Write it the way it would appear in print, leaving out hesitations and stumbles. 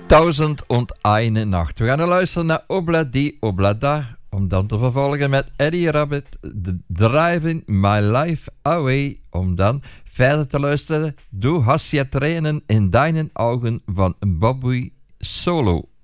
1001 Nacht. We gaan nu luisteren naar Obladi Oblada, om dan te vervolgen met Eddie Rabbit, Driving My Life Away, om dan verder te luisteren. Du hast ja tranen in deinen Augen van Bobby Solo.